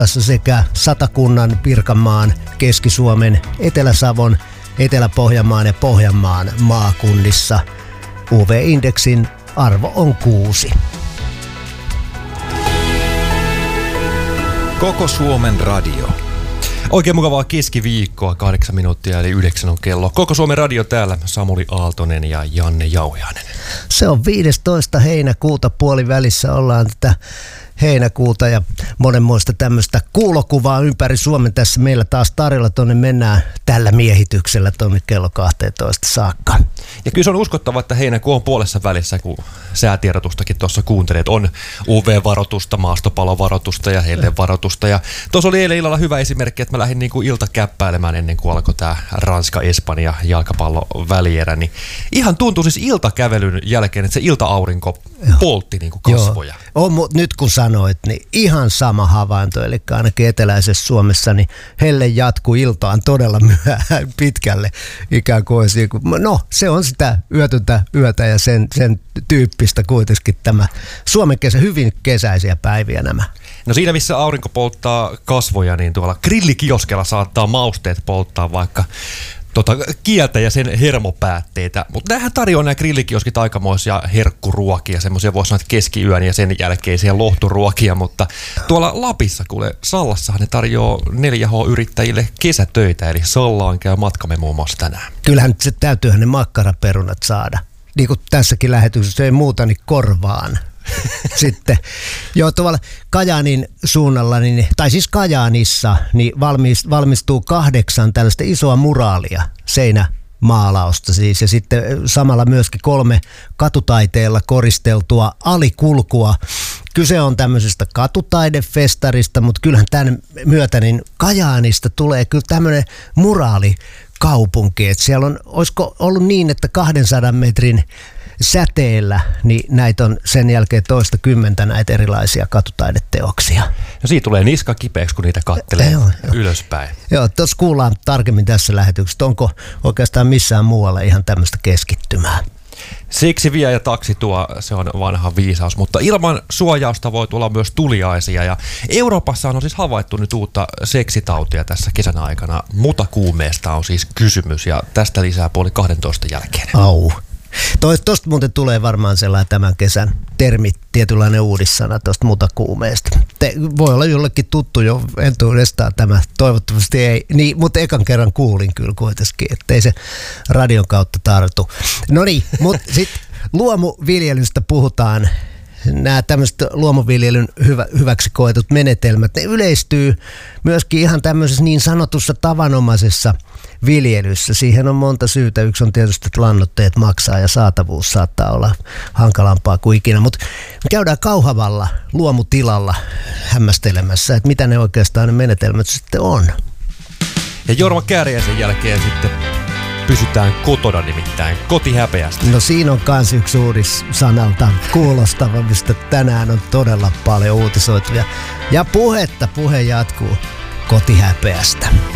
sekä Satakunnan, Pirkanmaan, Keski-Suomen, Etelä-Savon, Etelä-Pohjanmaan ja Pohjanmaan maakunnissa. UV-indeksin arvo on 6. Koko Suomen radio. Oikein mukavaa keskiviikkoa, 8 minuuttia eli 9 on kello. Koko Suomen radio täällä, Samuli Aaltonen ja Janne Jauhiainen. Se on 15. heinäkuuta, puolivälissä ollaan tätä heinäkuuta ja monenmoista tämmöistä kuulokuvaa ympäri Suomen tässä meillä taas tarjolla. Tuonne mennään tällä miehityksellä tuonne kello 12 saakka. Ja kyllä se on uskottava, että heinäkuu on puolessa välissä, kun säätiedotustakin tuossa kuuntelet. On UV-varoitusta, maastopalovaroitusta ja hellevaroitusta. Ja tuossa oli eilen illalla hyvä esimerkki, että mä lähdin niin kuin iltakäppäilemään ennen kuin alkoi tämä Ranska-Espanja jalkapallon välierä. Niin ihan tuntui siis iltakävelyn jälkeen, että se ilta-aurinko poltti niin kuin kasvoja. Nyt kun sanoit, niin ihan sama havainto, eli ainakin eteläisessä Suomessa, niin helle jatkuu iltaan todella myöhään pitkälle ikään kuin olisi, no se on sitä yötöntä yötä ja sen tyyppistä kuitenkin tämä Suomen kesä, hyvin kesäisiä päiviä nämä. No siinä missä aurinko polttaa kasvoja, niin tuolla grillikioskella saattaa mausteet polttaa vaikka kieltä ja sen hermopäätteitä. Mutta nämähän tarjoaa nämä grillikioskit aikamoisia herkkuruokia, semmoisia voisi sanoa, että keskiyön ja sen jälkeisiä lohturuokia, mutta tuolla Lapissa, kuule Sallassahan ne tarjoaa 4H-yrittäjille kesätöitä, eli Sallaan käy matkamme muun muassa tänään. Kyllähän se täytyyhän ne makkaraperunat saada. Niin kuin tässäkin lähetyksessä ei muuta, niin korvaan. Sitten joo, tuolla Kajaanin suunnalla, tai siis Kajaanissa, niin valmistuu 8 tällaista isoa muraalia, seinämaalausta siis, ja sitten samalla myöskin 3 katutaiteella koristeltua alikulkua. Kyse on tämmöisestä katutaidefestarista, mutta kyllähän tämän myötä niin Kajaanista tulee kyllä tämmöinen muraalikaupunki, että siellä on, olisiko ollut niin, että 200 metrin säteellä, niin näitä on sen jälkeen toista kymmentä näitä erilaisia katutaideteoksia. No siitä tulee niska kipeäksi, kun niitä kattelee ylöspäin. Joo, tuossa kuullaan tarkemmin tässä lähetyksessä, onko oikeastaan missään muualla ihan tämmöistä keskittymää. Siksi vie ja taksi tuo, se on vanha viisaus, mutta ilman suojausta voi tulla myös tuliaisia. Ja Euroopassa on siis havaittu nyt uutta seksitautia tässä kesän aikana. Mutakuumeesta on siis kysymys ja tästä lisää 11:30 jälkeen. Au. Tuosta muuten tulee varmaan sellainen tämän kesän termi, tietynlainen uudissana tuosta mutakuumeesta. Voi olla jollekin tuttu jo entuudestaan tämä, toivottavasti ei, niin, mutta ekan kerran kuulin kyllä kuitenkin, ettei se radion kautta tartu. No niin, mutta sitten luomuviljelystä puhutaan. Nämä tämmöiset luomuviljelyn hyväksi koetut menetelmät, ne yleistyy myöskin ihan tämmöisessä niin sanotussa tavanomaisessa viljelyssä. Siihen on monta syytä. Yksi on tietysti, että lannoitteet maksaa ja saatavuus saattaa olla hankalampaa kuin ikinä. Mutta käydään Kauhavalla luomutilalla hämmästelemässä, että mitä ne oikeastaan ne menetelmät sitten on. Ja Jorma Kääriäisen jälkeen sitten pysytään kotona, nimittäin kotihäpeästä. No siinä on kans yksi uudissanalta kuulostava, mistä tänään on todella paljon uutisoituja. Ja puhe jatkuu kotihäpeästä.